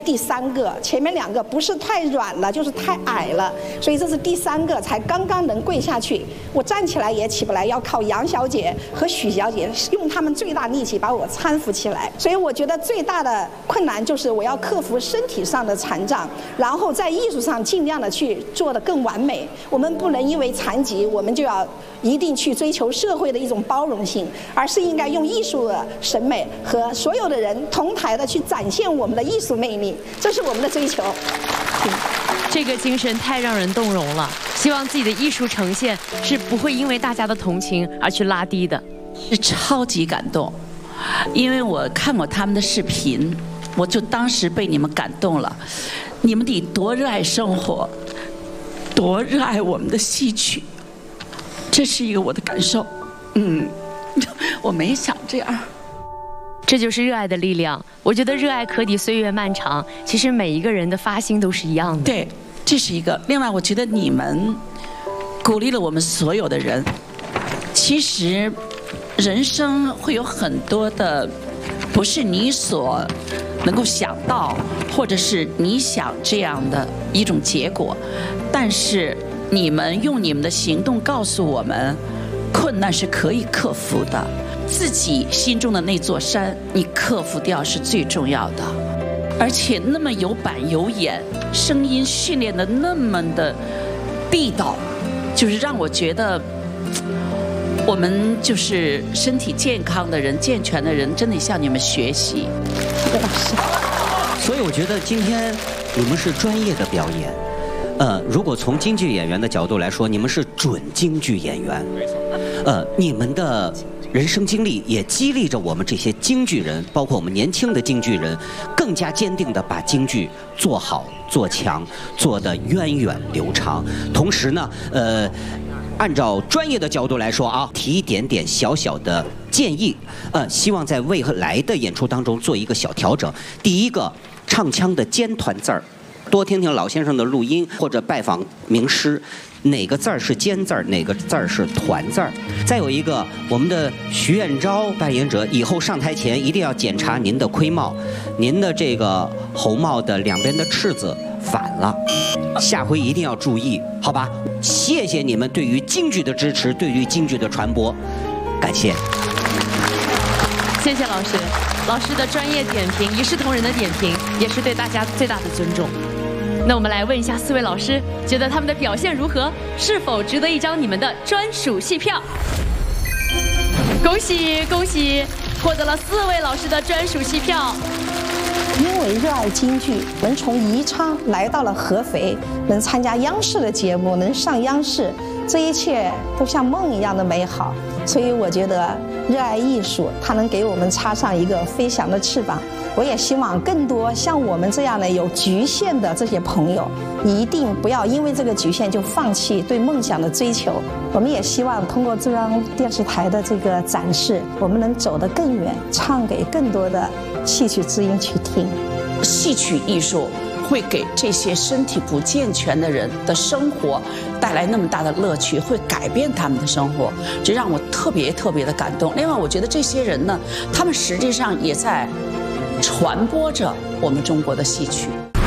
第3个，前面2个不是太软了，就是太矮了，所以这是第3个才刚刚能跪下去。我站起来也起不来，要靠杨小姐和许小姐用他们最大力气把我搀扶起来。所以我觉得最大的困难就是我要克服身体上的残障，然后在艺术上尽量的去做得更完美。我们不能因为残疾，我们就要一定去追求社会的一种包容性，而是应该用艺术的审美和所有的人同台的去展现我们的艺术魅力。这是我们的追求。 这个精神太让人动容了，希望自己的艺术呈现是不会因为大家的同情而去拉低的。 是超级感动，因为我看过他们的视频，我就当时被你们感动了。你们得多热爱生活，多热爱我们的戏曲，这是一个我的感受。我没想这样。 这就是热爱的力量。我觉得热爱可抵岁月漫长。其实每一个人的发心都是一样的。 对，这是一个。另外，我觉得你们鼓励了我们所有的人。其实，人生会有很多的，不是你所能够想到，或者是你想这样的一种结果。但是，你们用你们的行动告诉我们，困难是可以克服的。自己心中的那座山，你克服掉是最重要的，而且那么有板有眼，声音训练的那么的地道，就是让我觉得，我们就是身体健康的人、健全的人，真得向你们学习。 谢谢老师。 所以我觉得今天你们是专业的表演。如果从京剧演员的角度来说，你们是准京剧演员。你们的人生经历也激励着我们这些京剧人，包括我们年轻的京剧人，更加坚定地把京剧做好、做强，做得源远流长。同时呢，按照专业的角度来说啊，提一点点小小的建议，希望在未来的演出当中做一个小调整。第一个，唱腔的尖团字儿，多听听老先生的录音，或者拜访名师。哪个字儿是尖字儿，哪个字儿是团字儿。再有一个，我们的徐彦昭扮演者以后上台前一定要检查您的盔帽，您的这个侯帽的两边的翅子反了，下回一定要注意，好吧？谢谢你们对于京剧的支持，对于京剧的传播，感谢。 谢谢老师，老师的专业点评，一视同仁的点评，也是对大家最大的尊重。那我们来问一下4位老师，觉得他们的表现如何？是否值得一张你们的专属戏票？恭喜恭喜，获得了4位老师的专属戏票。 因为热爱京剧，能从宜昌来到了合肥，能参加央视的节目，能上央视，这一切都像梦一样的美好。所以我觉得热爱艺术，它能给我们插上一个飞翔的翅膀。我也希望更多像我们这样的有局限的这些朋友，一定不要因为这个局限就放弃对梦想的追求。我们也希望通过中央电视台的这个展示，我们能走得更远，唱给更多的戏曲知音去听。 戏曲艺术会给这些身体不健全的人的生活带来那么大的乐趣，会改变他们的生活，这让我特别特别的感动。另外，我觉得这些人呢，他们实际上也在传播着我们中国的戏曲。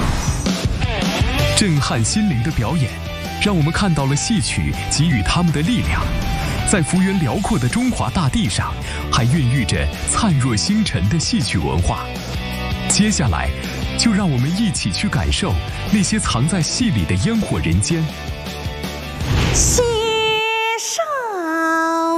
震撼心灵的表演，让我们看到了戏曲给予他们的力量。在幅员辽阔的中华大地上，还孕育着灿若星辰的戏曲文化。接下来，就让我们一起去感受那些藏在戏里的烟火人间。 谢少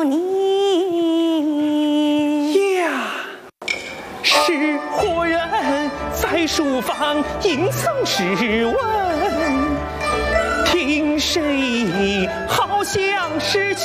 你呀，是活人在书房吟诵诗文，听声音好像是